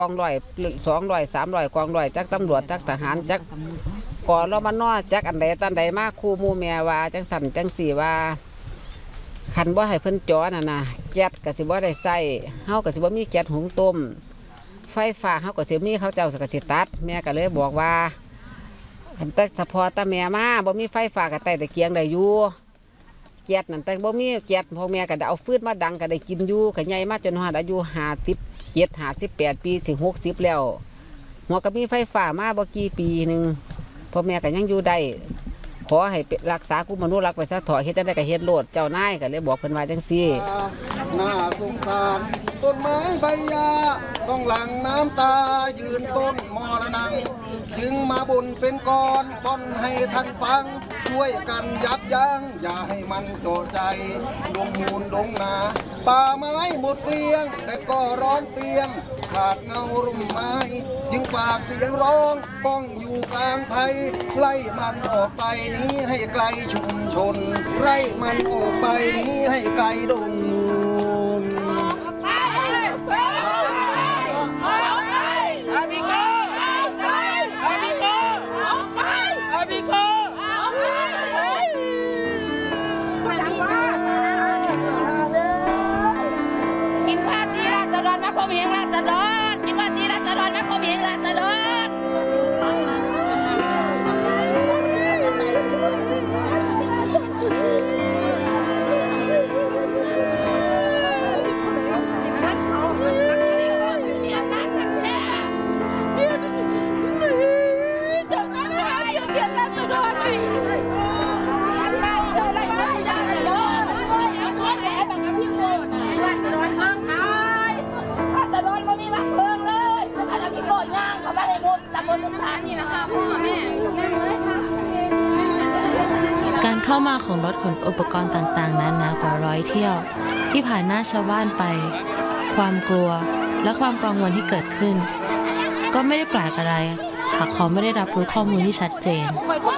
กองร้อย200 300กองร้อยจักตำรวจจักทหารจักกรมน.จักอันใดตันใดมาครูหมู่แม่ว่าจังสั่นจังสี่ว่าคันบ่ให้เพิ่นจอน่ะนะแก๊สก็สิบ่ได้ใส่เฮาก็สิบ่มีแก๊สหุงต้มไฟฟ้าเฮาก็สิมีเขาเจ้าก็สิตัดแม่ก็เลยบอกว่าคันแต่เฉพาะตาแม่มาบ่มีไฟฟ้าก็ใต้ตะเกียงได้อยู่แก๊สนั่นแต่บ่มีแก๊สพ่อแม่ก็ได้เอาฟืนมาดังก็ได้กินอยู่ก็ใหญ่มาจนฮอดอายุ57-58 ปีถึง60แล้วหัวก็มีไฟฟ้ามาบ่กี่ปีนึงพ่อแม่ก็ยังอยู่ได้ขอให้รักษากุมนุรักษ์ไปซะถอเฮ็ดจังได๋ก็เฮ็ดโลดเจ้านายก็เลยบอกเพิ่นว่าจังซี่น่าสงสารต้นไม้ใบหญ้าต้องหลั่งน้ำตายืนต้นมรณังจึงมาบ่นเป็นกรป้อนให้ท่านฟังช่วยกันยับยั้งอย่าให้มันโจใจดงมูลดงนาป่าไม้หมดเกลี้ยงแต่ก็ร้อนเตียงขาดเงาร่มไม้จึงฝากเสียงร้องป้องอยู่กลางภัยไล่มันออกไปนี้ให้ไกลชุมชนไล่มันออกไปนี้ให้ไกลดงมูลกินภาษีราษฎรมาคมเหงราษฎรกินภาษีราษฎรมาคมเหงราษฎรการเข้ามาของรถขนอุปกรณ์ต่างๆนั้นกว่า100เที่ยวที่ผ่านหน้าชาวบ้านไปความกลัวและความกังวลที่เกิดขึ้นก็ไม่ได้แปลกอะไรหากเขาไม่ได้รับรู้ข้อมูลที่ชัดเจน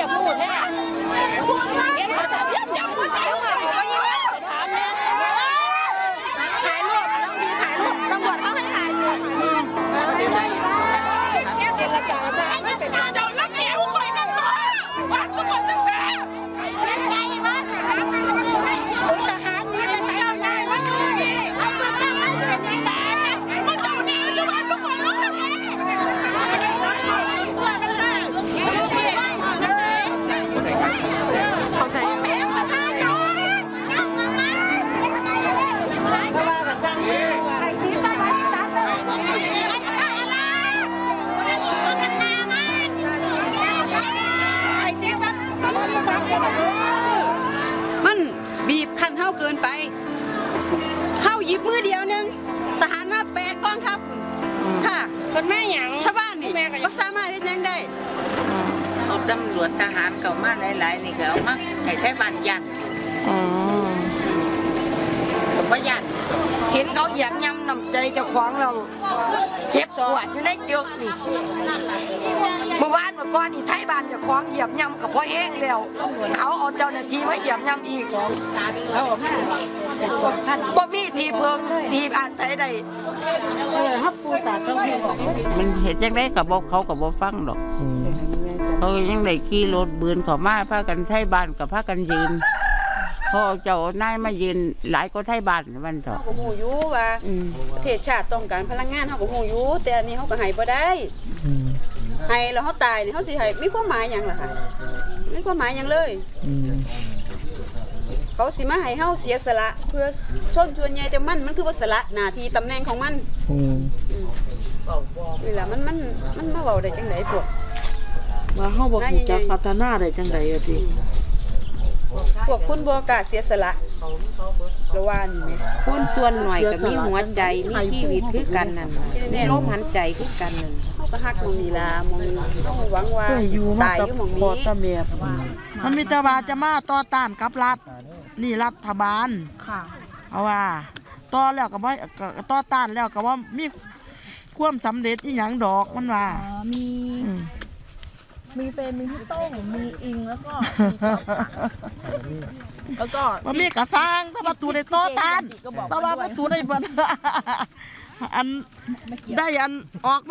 มันบีบคันเท่าเกินไปเท่าหยิบมือเดียวนึงทหารมา8กองทัพค่ะคนแม่หยังชาวบ้านนี่ก็สามารถที่ยังได้เอาตำรวจทหารเก่ามาหลายๆนี่ก็เอามาให้ไทบ้านยันผมว่ายันเห็นเขาเหยียบย่ำน้ำใจเจ้าของเราเจ็บปวดอยู่ในเจือกนี่เมื่อวานเมื่อก่อนนี่ไทบ้านเจ้าของเหยียบย่ำกับพ่อแห้งแล้วเขาเอาเจ้าหน้าที่มาเหยียบย่ำอีกบ่มีที่เพิ่งที่อาศัยใดมันเห็นยังไงกับบอกเขากับบอกฟังหรอกเขายังได้ขี่รถบืนเขามาพากันไทบ้านกับพากันยืนพอเจ้านายมายืนหลายก็ไทบ้านมันเถอะเขาหูอยู่ว่าประเทศชาติต้องการพลังงานเขาก็หูอยู่แต่อันนี้เขาก็ให้บ่ได้ให้แล้วเขาตายเนี่ยเขาสิให้มีความหมายอย่างล่ะค่ะมีความหมายอย่างเลยเขาสิมาให้เขาเสียสละเพื่อชนชวนใหญ่แต่มันคือว่าสละหน้าที่ตำแหน่งของมันนี่แหละมันมาเว้าได้จังไดพวกว่าเฮาบ่รู้จักพัฒนาได้จังไดอะติพวกคุณบ่กล้าเสียสละระว่านี่แม่คนส่วนหน่อยก็มีหัวใจมีชีวิตคือกันนั่นมีลมหายใจคือกันนั่นเขาก็ฮักมองนี่ล่ะมองต้องหวังว่าตายอยู่มองนี้มันมีแต่ว่าจะมาต่อต้านกับรัฐนี่รัฐบาลค่ะเอาว่าต่อแล้วก็บ่ต่อต้านแล้วก็ว่ามีความสำเร็จอีหยังดอกมันว่ามีเฟนมีพี่โต้งมีอิงแล้วก็มันมีกระสร้างถ้าประตูได้ต่อต้านแต่ว่าประตูได้บ่อันได้อันออก